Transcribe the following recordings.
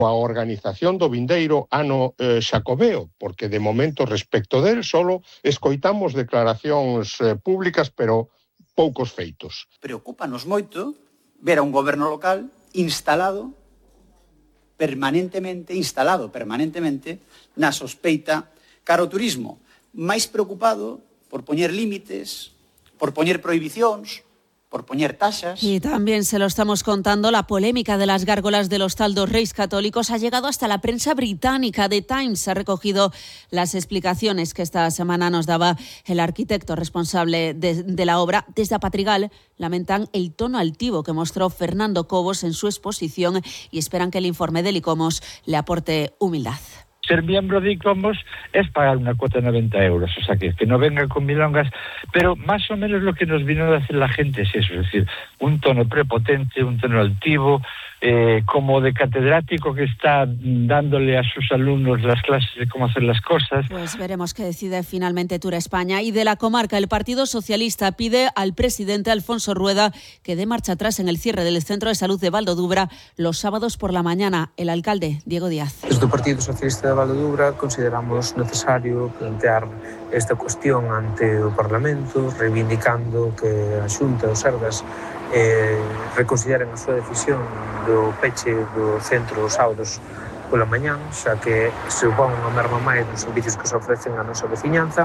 a organización do vindeiro ano xacobeo, porque de momento respecto del solo escoitamos declaracións públicas, pero poucos feitos. Preocúpanos moito ver a un goberno local instalado permanentemente na sospeita cara ao turismo, máis preocupado por poñer límites, por poñer prohibicións, por poñer taxas. Y también se lo estamos contando, la polémica de las gárgolas del Hostal dos Reis Católicos ha llegado hasta la prensa británica. The Times ha recogido las explicaciones que esta semana nos daba el arquitecto responsable de la obra. Desde Apatrigal lamentan el tono altivo que mostró Fernando Cobos en su exposición y esperan que el informe del ICOMOS le aporte humildad. Ser miembro de ICOMOS es pagar una cuota de 90 euros, o sea que no vengan con milongas, pero más o menos lo que nos vino a decir la gente es eso, es decir, un tono prepotente, un tono altivo, como de catedrático que está dándole a sus alumnos las clases de cómo hacer las cosas. Pues veremos qué decide finalmente Tour España. Y de la comarca, el Partido Socialista pide al presidente Alfonso Rueda que dé marcha atrás en el cierre del Centro de Salud de Valdodubra los sábados por la mañana. El alcalde, Diego Díaz. Desde o Partido Socialista de Valdodubra consideramos necesario plantear esta cuestión ante o Parlamento, reivindicando que a Xunta e o Sergas reconsideren a súa decisión do peche do centro os sábados pola mañán, xa que se opón unha merma máis nos servicios que se ofrecen a nosa veciñanza.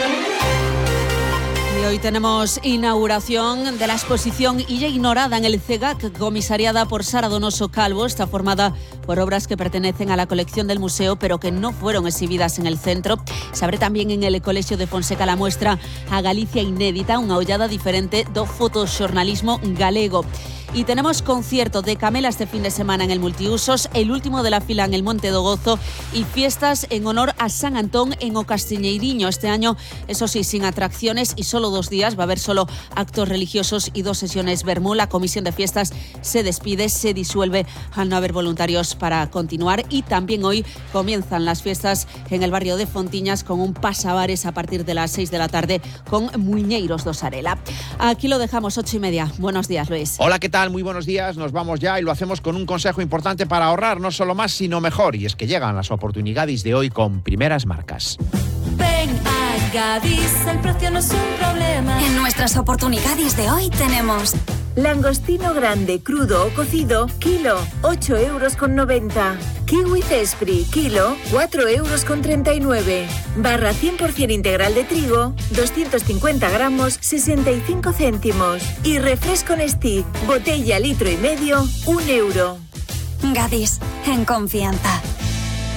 Y hoy tenemos inauguración de la exposición Illa Ignorada en el CEGAC, comisariada por Sara Donoso Calvo. Está formada por obras que pertenecen a la colección del museo, pero que no fueron exhibidas en el centro. Se abre también en el Colegio de Fonseca la muestra A Galicia Inédita, unha ollada diferente do fotoxornalismo galego. Y tenemos concierto de Camela este fin de semana en el Multiusos, el último de la fila en el Monte do Gozo y fiestas en honor a San Antón en O Castiñeiriño. Este año, eso sí, sin atracciones y solo 2 días. Va a haber solo actos religiosos y 2 sesiones vermú. La comisión de fiestas se despide, se disuelve al no haber voluntarios para continuar. Y también hoy comienzan las fiestas en el barrio de Fontiñas con un pasabares a partir de las 6 de la tarde con Muiñeiros do Sarela. Aquí lo dejamos, 8:30. Buenos días, Luis. Hola, ¿qué tal? Muy buenos días, nos vamos ya y lo hacemos con un consejo importante para ahorrar, no solo más, sino mejor. Y es que llegan las oportunidades de hoy con primeras marcas. Ven a Gadis, el precio no es un problema. En nuestras oportunidades de hoy tenemos langostino grande, crudo o cocido, kilo, 8,90 €. Kiwi Cespri, kilo, 4,39 €. Barra 100% integral de trigo, 250 gramos, 65 céntimos. Y refresco Nestí, botella 1,5 litros, €1. Gadis, en confianza.